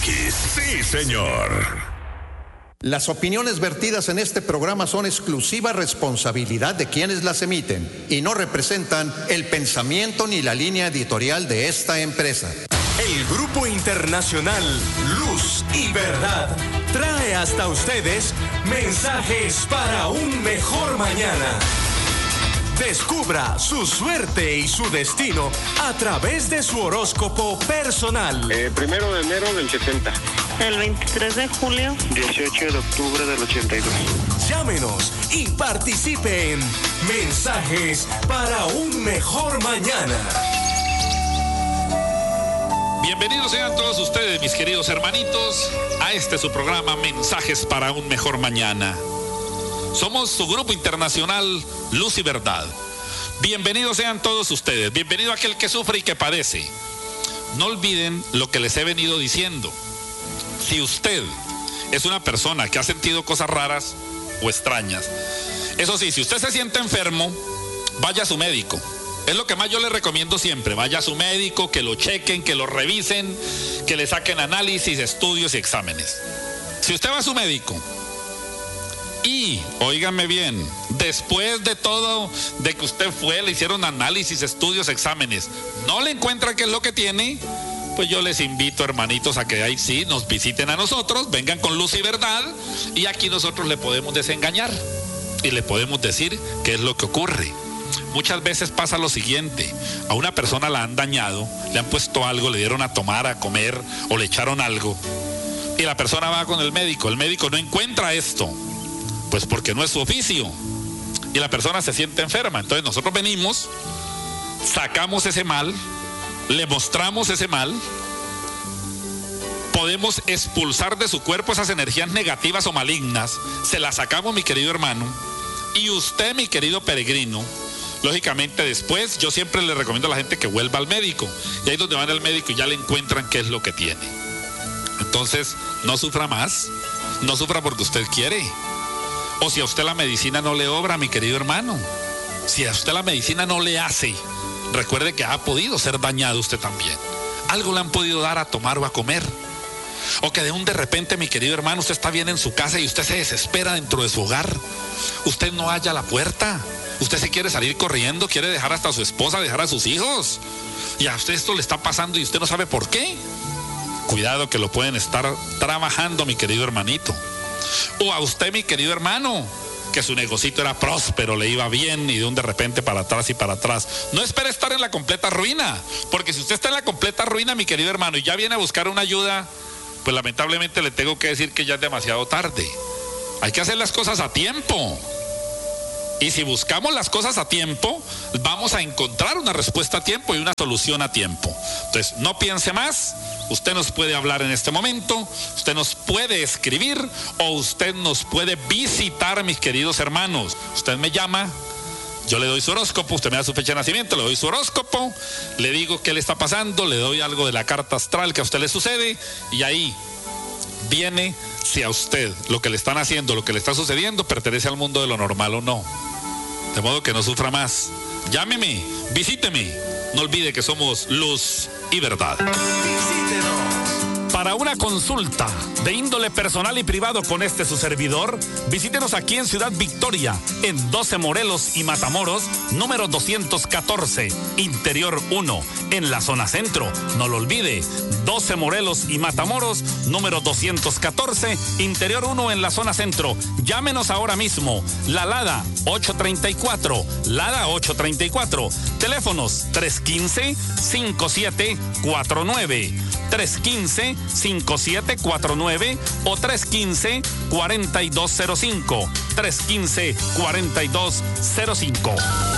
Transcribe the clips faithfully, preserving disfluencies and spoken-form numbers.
X. Sí, señor. Las opiniones vertidas en este programa son exclusiva responsabilidad de quienes las emiten y no representan el pensamiento ni la línea editorial de esta empresa. El Grupo Internacional Luz y Verdad trae hasta ustedes mensajes para un mejor mañana. Descubra su suerte y su destino a través de su horóscopo personal. Eh, primero de enero del setenta. El veintitrés de julio. dieciocho de octubre del ochenta y dos. Llámenos y participe en Mensajes para un Mejor Mañana. Bienvenidos sean todos ustedes, mis queridos hermanitos, a este su programa Mensajes para un Mejor Mañana. Somos su grupo internacional Luz y Verdad. Bienvenidos sean todos ustedes, bienvenido aquel que sufre y que padece. No olviden lo que les he venido diciendo. Si usted es una persona que ha sentido cosas raras o extrañas, eso sí, si usted se siente enfermo, vaya a su médico. Es lo que más yo le recomiendo siempre, vaya a su médico, que lo chequen, que lo revisen, que le saquen análisis, estudios y exámenes. Si usted va a su médico y, óigame bien, después de todo, de que usted fue, le hicieron análisis, estudios, exámenes, no le encuentra qué es lo que tiene, pues yo les invito, hermanitos, a que ahí sí nos visiten a nosotros, vengan con Luz y Verdad, y aquí nosotros le podemos desengañar y le podemos decir qué es lo que ocurre. Muchas veces pasa lo siguiente: a una persona la han dañado, le han puesto algo, le dieron a tomar, a comer, o le echaron algo, y la persona va con el médico, el médico no encuentra esto, pues porque no es su oficio, y la persona se siente enferma. Entonces nosotros venimos, sacamos ese mal, le mostramos ese mal, podemos expulsar de su cuerpo esas energías negativas o malignas, se las sacamos, mi querido hermano, y usted, mi querido peregrino, lógicamente después yo siempre le recomiendo a la gente que vuelva al médico, y ahí donde van al médico y ya le encuentran qué es lo que tiene. Entonces no sufra más, no sufra porque usted quiere. O si a usted la medicina no le obra, mi querido hermano, si a usted la medicina no le hace, recuerde que ha podido ser dañado usted también. Algo le han podido dar a tomar o a comer. O que de un de repente, mi querido hermano, usted está bien en su casa y usted se desespera dentro de su hogar. Usted no halla la puerta. Usted se quiere salir corriendo, quiere dejar hasta a su esposa, dejar a sus hijos. Y a usted esto le está pasando y usted no sabe por qué. Cuidado que lo pueden estar trabajando, mi querido hermanito. O a usted, mi querido hermano, que su negocito era próspero, le iba bien y de un de repente para atrás y para atrás. No espere estar en la completa ruina, porque si usted está en la completa ruina, mi querido hermano, y ya viene a buscar una ayuda, pues lamentablemente le tengo que decir que ya es demasiado tarde. Hay que hacer las cosas a tiempo. Y si buscamos las cosas a tiempo, vamos a encontrar una respuesta a tiempo y una solución a tiempo. Entonces, no piense más. Usted nos puede hablar en este momento, usted nos puede escribir o usted nos puede visitar, mis queridos hermanos. Usted me llama, yo le doy su horóscopo, usted me da su fecha de nacimiento, le doy su horóscopo, le digo qué le está pasando, le doy algo de la carta astral que a usted le sucede y ahí viene si a usted lo que le están haciendo, lo que le está sucediendo pertenece al mundo de lo normal o no. De modo que no sufra más. Llámeme, visíteme. No olvide que somos Luz y Verdad. Visítenos. Para una consulta de índole personal y privado con este su servidor, visítenos aquí en Ciudad Victoria, en doce Morelos y Matamoros, número doscientos catorce, Interior uno, en la zona centro. No lo olvide, doce Morelos y Matamoros, número doscientos catorce, Interior uno, en la zona centro. Llámenos ahora mismo, la Lada ocho treinta y cuatro, Lada ocho treinta y cuatro, teléfonos tres uno cinco, cinco siete cuatro nueve, tres uno cinco, cinco siete cuatro nueve o tres uno cinco, cuatro dos cero cinco, tres uno cinco, cuatro dos cero cinco.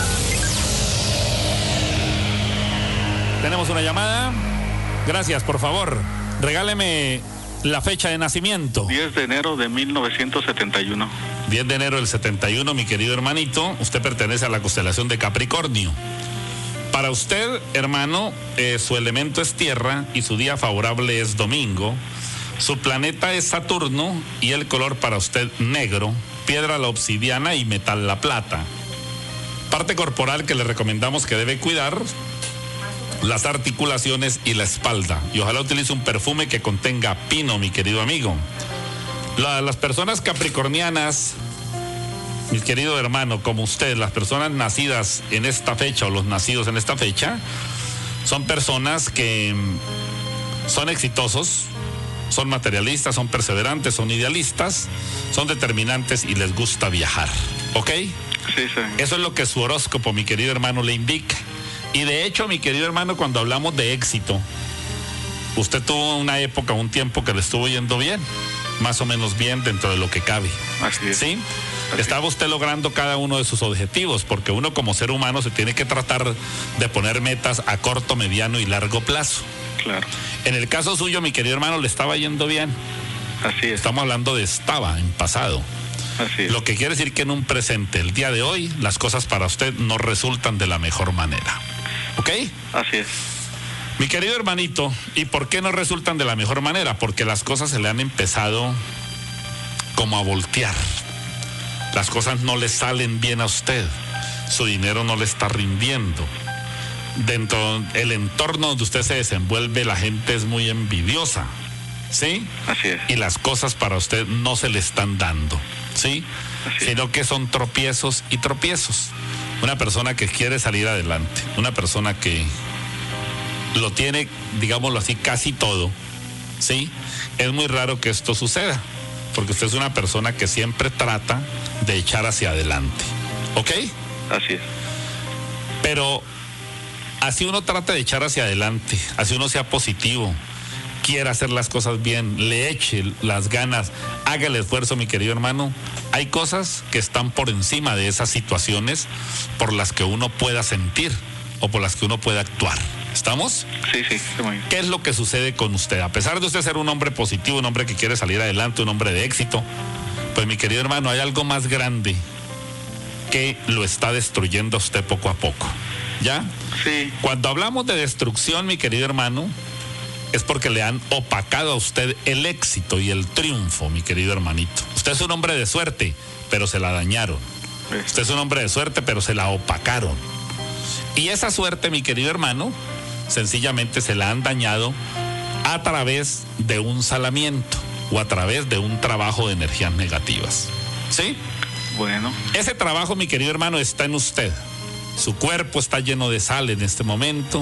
Tenemos una llamada. Gracias, por favor. Regáleme la fecha de nacimiento. diez de enero de mil novecientos setenta y uno. diez de enero del setenta y uno, mi querido hermanito. Usted pertenece a la constelación de Capricornio. Para usted, hermano, eh, su elemento es tierra y su día favorable es domingo. Su planeta es Saturno y el color para usted negro, piedra la obsidiana y metal la plata. Parte corporal que le recomendamos que debe cuidar: las articulaciones y la espalda. Y ojalá utilice un perfume que contenga pino, mi querido amigo. La, las personas capricornianas, mi querido hermano, como usted, las personas nacidas en esta fecha o los nacidos en esta fecha, son personas que son exitosos, son materialistas, son perseverantes, son idealistas, son determinantes y les gusta viajar. ¿Ok? Sí, sí. Eso es lo que su horóscopo, mi querido hermano, le indica. Y de hecho, mi querido hermano, cuando hablamos de éxito, usted tuvo una época, un tiempo que le estuvo yendo bien, más o menos bien dentro de lo que cabe. Así es. ¿Sí? Así. Estaba usted logrando cada uno de sus objetivos, porque uno como ser humano se tiene que tratar de poner metas a corto, mediano y largo plazo. Claro. En el caso suyo, mi querido hermano, le estaba yendo bien. Así es. Estamos hablando de estaba, en pasado. Así es. Lo que quiere decir que en un presente, el día de hoy, las cosas para usted no resultan de la mejor manera. ¿Ok? Así es. Mi querido hermanito, ¿y por qué no resultan de la mejor manera? Porque las cosas se le han empezado como a voltear. Las cosas no le salen bien a usted. Su dinero no le está rindiendo. Dentro del entorno donde usted se desenvuelve, la gente es muy envidiosa. ¿Sí? Así es. Y las cosas para usted no se le están dando. ¿Sí? Así Sino es. que son tropiezos y tropiezos. Una persona que quiere salir adelante. Una persona que lo tiene, digámoslo así, casi todo, ¿sí? Es muy raro que esto suceda, porque usted es una persona que siempre trata de echar hacia adelante, ¿ok? Así es. Pero así uno trata de echar hacia adelante, así uno sea positivo, quiera hacer las cosas bien, le eche las ganas, haga el esfuerzo, mi querido hermano. Hay cosas que están por encima de esas situaciones por las que uno pueda sentir o por las que uno pueda actuar. ¿Estamos? Sí, sí, sí, muy bien. ¿Qué es lo que sucede con usted? A pesar de usted ser un hombre positivo, un hombre que quiere salir adelante, un hombre de éxito, pues mi querido hermano, hay algo más grande que lo está destruyendo a usted poco a poco. ¿Ya? Sí. Cuando hablamos de destrucción, mi querido hermano, es porque le han opacado a usted el éxito y el triunfo, mi querido hermanito. Usted es un hombre de suerte, pero se la dañaron. Usted es un hombre de suerte, pero se la opacaron. Y esa suerte, mi querido hermano, sencillamente se la han dañado a través de un salamiento o a través de un trabajo de energías negativas. ¿Sí? Bueno. Ese trabajo, mi querido hermano, está en usted. Su cuerpo está lleno de sal en este momento.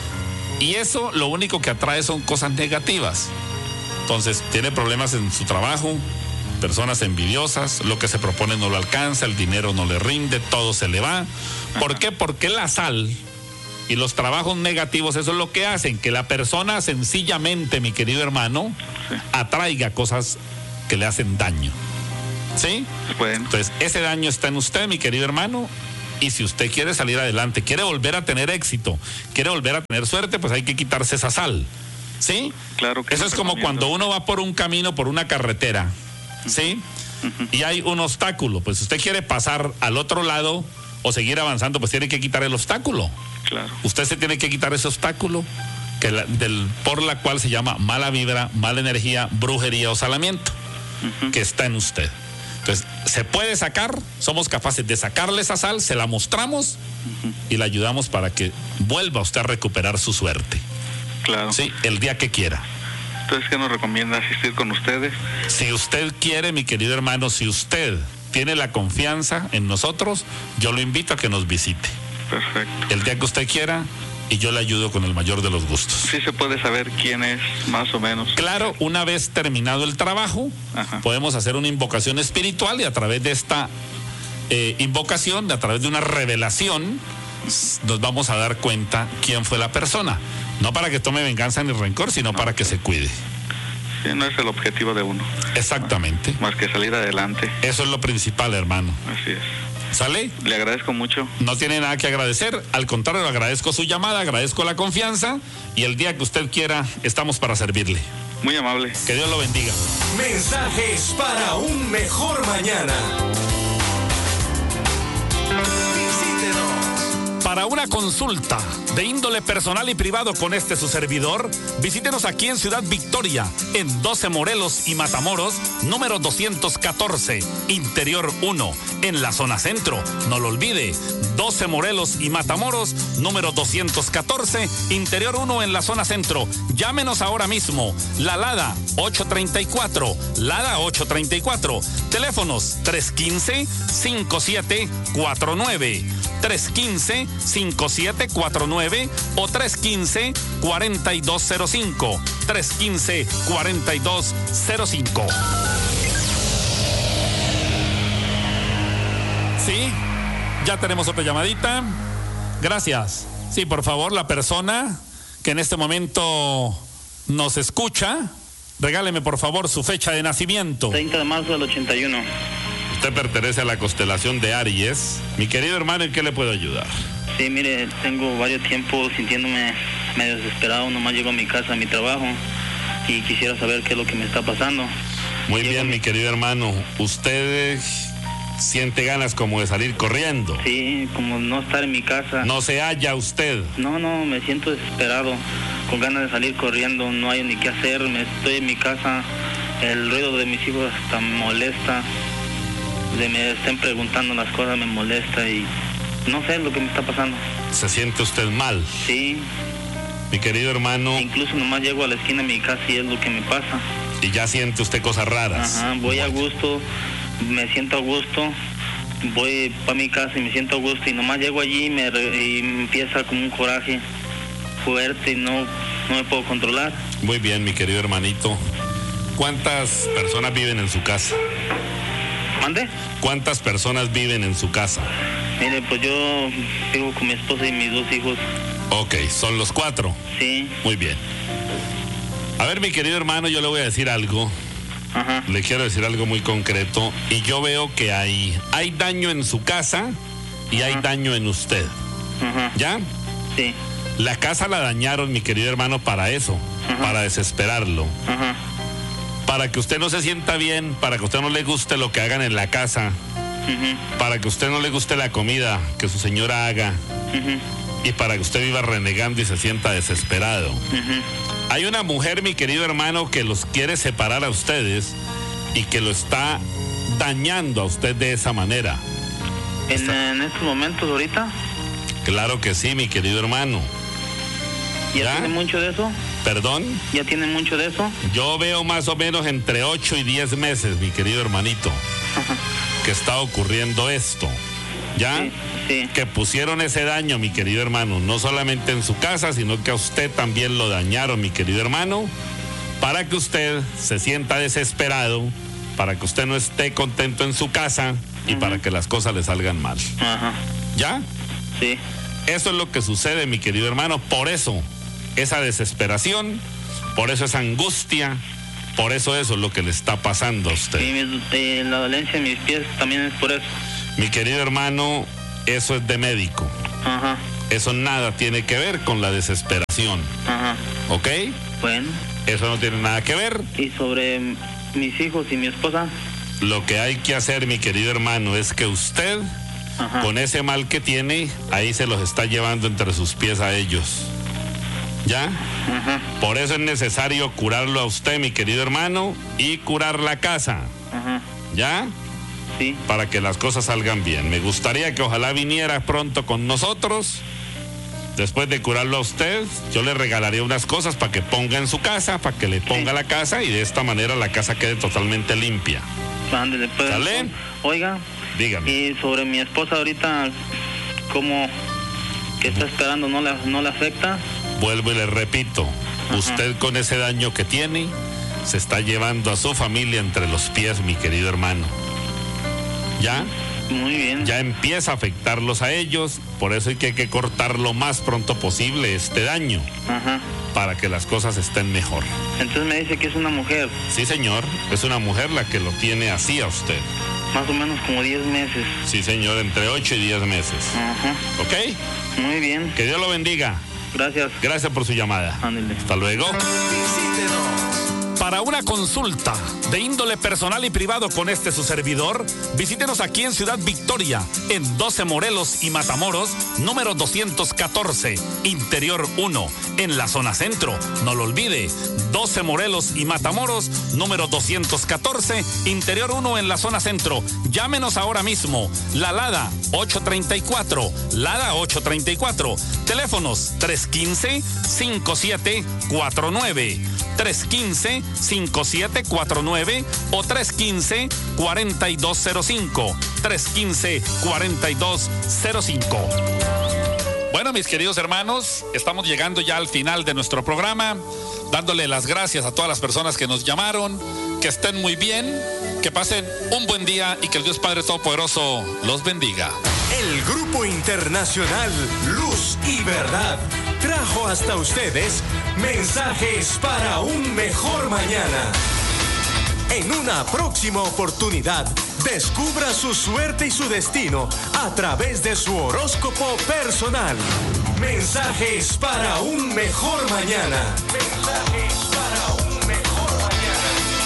Y eso lo único que atrae son cosas negativas. Entonces, tiene problemas en su trabajo, personas envidiosas, lo que se propone no lo alcanza, el dinero no le rinde, todo se le va. ¿Por qué? Porque la sal y los trabajos negativos, eso es lo que hacen, que la persona sencillamente, mi querido hermano, Sí. atraiga cosas que le hacen daño. ¿Sí? Bueno. Entonces, ese daño está en usted, mi querido hermano, y si usted quiere salir adelante, quiere volver a tener éxito, quiere volver a tener suerte, pues hay que quitarse esa sal. ¿Sí? Claro que Eso lo es como recomiendo. cuando uno va por un camino, por una carretera, ¿sí? Ujú. Y hay un obstáculo, pues si usted quiere pasar al otro lado o seguir avanzando, pues tiene que quitar el obstáculo. Claro. Usted se tiene que quitar ese obstáculo que la- del, por la cual se llama mala vibra, mala energía, brujería o salamiento, Ujú. que está en usted. Entonces, se puede sacar, somos capaces de sacarle esa sal, se la mostramos y la ayudamos para que vuelva usted a recuperar su suerte. Claro. Sí, el día que quiera. Entonces, ¿qué nos recomienda asistir con ustedes? Si usted quiere, mi querido hermano, si usted tiene la confianza en nosotros, yo lo invito a que nos visite. Perfecto. El día que usted quiera y yo le ayudo con el mayor de los gustos. Sí se puede saber quién es, más o menos. Claro, una vez terminado el trabajo, Ajá. podemos hacer una invocación espiritual y a través de esta eh, invocación, a través de una revelación, s- nos vamos a dar cuenta quién fue la persona. No para que tome venganza ni rencor, sino para que se cuide. Sí, no es el objetivo de uno, Exactamente. más que salir adelante. Eso es lo principal, hermano. Así es. ¿Sale? Le agradezco mucho. No tiene nada que agradecer, al contrario, agradezco su llamada, agradezco la confianza y el día que usted quiera estamos para servirle. Muy amable. Que Dios lo bendiga. Mensajes para un mejor mañana. Visítenos. Para una consulta de índole personal y privado con este su servidor, visítenos aquí en Ciudad Victoria, en doce Morelos y Matamoros, número doscientos catorce, Interior uno, en la zona centro. No lo olvide, doce Morelos y Matamoros, número doscientos catorce, Interior uno, en la zona centro. Llámenos ahora mismo. La Lada ocho treinta y cuatro, Lada ocho treinta y cuatro. Teléfonos tres uno cinco, cinco siete cuatro nueve, tres uno cinco, cinco siete cuatro nueve o tres uno cinco, cuatro dos cero cinco, tres uno cinco, cuatro dos cero cinco. Sí, ya tenemos otra llamadita. Gracias. Sí, por favor, la persona que en este momento nos escucha, regáleme por favor su fecha de nacimiento. treinta de marzo del ochenta y uno. Usted pertenece a la constelación de Aries. Mi querido hermano, ¿en qué le puedo ayudar? Sí, mire, tengo varios tiempos sintiéndome medio desesperado. Nomás llego a mi casa, a mi trabajo, y quisiera saber qué es lo que me está pasando. Muy Llego bien, mi querido hermano. ¿Usted siente ganas como de salir corriendo? Sí, como no estar en mi casa. ¿No se halla usted? No, no, me siento desesperado, con ganas de salir corriendo. No hay ni qué hacer, me estoy en mi casa. El ruido de mis hijos hasta me molesta. De me estén preguntando las cosas me molesta y no sé lo que me está pasando. ¿Se siente usted mal? Sí. Mi querido hermano. Incluso nomás llego a la esquina de mi casa y es lo que me pasa. Y ya siente usted cosas raras. Ajá, voy a gusto, me siento a gusto, voy para mi casa y me siento a gusto y nomás llego allí y me, y me empieza como un coraje fuerte y no, no me puedo controlar. Muy bien, mi querido hermanito. ¿Cuántas personas viven en su casa? ¿Mande? ¿Cuántas personas viven en su casa? Mire, pues yo vivo con mi esposa y mis dos hijos. Ok, ¿son los cuatro? Sí. Muy bien. A ver, mi querido hermano, yo le voy a decir algo. Ajá. Le quiero decir algo muy concreto. Y yo veo que hay, hay daño en su casa y hay daño en usted. Ajá. ¿Ya? Sí. La casa la dañaron, mi querido hermano, para eso. Ajá. Para desesperarlo. Ajá. Para que usted no se sienta bien, para que usted no le guste lo que hagan en la casa, uh-huh. Para que usted no le guste la comida que su señora haga, uh-huh. Y para que usted viva renegando y se sienta desesperado. Uh-huh. Hay una mujer, mi querido hermano, que los quiere separar a ustedes y que lo está dañando a usted de esa manera. ¿En, está... en estos momentos ahorita? Claro que sí, mi querido hermano. ¿Ya, ¿Ya tiene mucho de eso? ¿Perdón? ¿Ya tiene mucho de eso? Yo veo más o menos entre ocho y diez meses, mi querido hermanito, ajá. Que está ocurriendo esto. ¿Ya? Sí, sí. Que pusieron ese daño, mi querido hermano, no solamente en su casa, sino que a usted también lo dañaron, mi querido hermano, para que usted se sienta desesperado, para que usted no esté contento en su casa y uh-huh. Para que las cosas le salgan mal. Ajá. ¿Ya? Sí. Eso es lo que sucede, mi querido hermano, por eso esa desesperación, por eso esa angustia, por eso eso es lo que le está pasando a usted. Sí, eh, la dolencia en mis pies también es por eso. Mi querido hermano, eso es de médico. Ajá. Eso nada tiene que ver con la desesperación. Ajá. ¿Ok? Bueno. Eso no tiene nada que ver. ¿Y sobre mis hijos y mi esposa? Lo que hay que hacer, mi querido hermano, es que usted, ajá. Con ese mal que tiene, ahí se los está llevando entre sus pies a ellos. ¿Ya? Ajá. Por eso es necesario curarlo a usted, mi querido hermano, y curar la casa. Ajá. ¿Ya? Sí. Para que las cosas salgan bien. Me gustaría que ojalá viniera pronto con nosotros. Después de curarlo a usted, yo le regalaría unas cosas para que ponga en su casa, para que le ponga sí. La casa y de esta manera la casa quede totalmente limpia. Ándale, pues. ¿Sale? Oiga. Dígame. Y sobre mi esposa ahorita, ¿cómo que está esperando? ¿No le, no le afecta? Vuelvo y le repito, ajá. Usted con ese daño que tiene, se está llevando a su familia entre los pies, mi querido hermano. ¿Ya? Muy bien. Ya empieza a afectarlos a ellos, por eso hay que, hay que cortar lo más pronto posible este daño. Ajá. Para que las cosas estén mejor. Entonces me dice que es una mujer. Sí, señor, es una mujer la que lo tiene así a usted. Más o menos como diez meses. Sí, señor, entre ocho y diez meses. Ajá. ¿Ok? Muy bien. Que Dios lo bendiga. Gracias. Gracias por su llamada. Ándale. Hasta luego. Visítenos. Para Para una consulta de índole personal y privado con este su servidor, visítenos aquí en Ciudad Victoria, en doce Morelos y Matamoros, número doscientos catorce, Interior uno, en la zona centro. No lo olvide, doce Morelos y Matamoros, número doscientos catorce, Interior uno, en la zona centro. Llámenos ahora mismo. La Lada ocho treinta y cuatro, Lada ocho treinta y cuatro. Teléfonos tres uno cinco, cinco siete cuatro nueve, tres uno cinco, cinco siete cuatro nueve o tres uno cinco, cuatro dos cero cinco, tres uno cinco, cuatro dos cero cinco. Bueno, mis queridos hermanos, estamos llegando ya al final de nuestro programa, dándole las gracias a todas las personas que nos llamaron, que estén muy bien, que pasen un buen día y que el Dios Padre Todopoderoso los bendiga. El Grupo Internacional Luz y Verdad trajo hasta ustedes mensajes para un mejor mañana. En una próxima oportunidad, descubra su suerte y su destino a través de su horóscopo personal. Mensajes para un mejor mañana. Mensajes para un mejor mañana.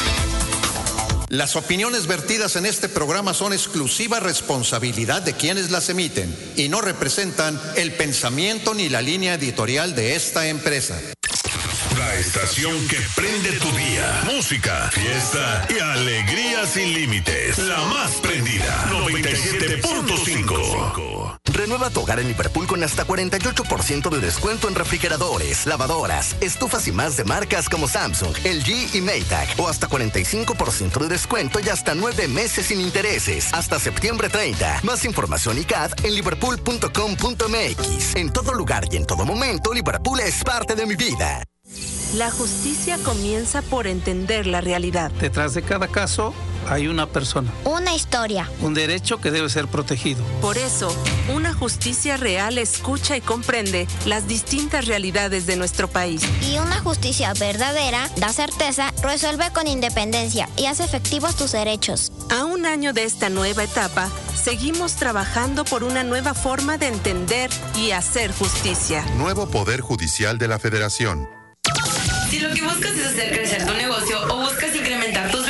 Las opiniones vertidas en este programa son exclusiva responsabilidad de quienes las emiten y no representan el pensamiento ni la línea editorial de esta empresa. La estación que prende tu día. Música, fiesta y alegría sin límites. La más prendida. noventa y siete punto cinco. Renueva tu hogar en Liverpool con hasta cuarenta y ocho por ciento de descuento en refrigeradores, lavadoras, estufas y más de marcas como Samsung, L G y Maytag. O hasta cuarenta y cinco por ciento de descuento y hasta nueve meses sin intereses. Hasta septiembre treinta. Más información y C A D en liverpool punto com punto m x. En todo lugar y en todo momento, Liverpool es parte de mi vida. La justicia comienza por entender la realidad. Detrás de cada caso hay una persona. Una historia. Un derecho que debe ser protegido. Por eso, una justicia real escucha y comprende las distintas realidades de nuestro país. Y una justicia verdadera da certeza, resuelve con independencia y hace efectivos tus derechos. A un año de esta nueva etapa, seguimos trabajando por una nueva forma de entender y hacer justicia. Nuevo Poder Judicial de la Federación. Si lo que buscas es hacer crecer tu negocio o buscas incrementar tus